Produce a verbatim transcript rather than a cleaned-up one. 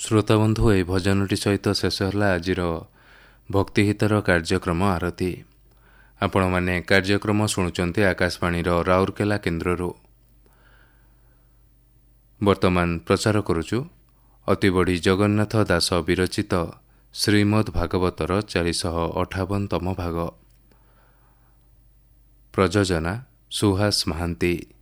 ଶ୍ରୋତାବନ୍ଧୁ, ଏହି ଭଜନଟି ସହିତ ଶେଷ ହେଲା ଆଜିର ଭକ୍ତିହିତର କାର୍ଯ୍ୟକ୍ରମ ଆରତି। ଆପଣମାନେ କାର୍ଯ୍ୟକ୍ରମ ଶୁଣୁଛନ୍ତି ଆକାଶବାଣୀର ରାଉରକେଲା କେନ୍ଦ୍ରରୁ। ବର୍ତ୍ତମାନ ପ୍ରଚାର କରୁଛୁ ଅତିବଡ଼ି ଜଗନ୍ନାଥ ଦାସ ବିରଚିତ ଶ୍ରୀମଦ୍ ଭାଗବତର ଚାରିଶହ ଅଠାବନତମ ଭାଗ। ପ୍ରଯୋଜନା ସୁହାସ ମହାନ୍ତି।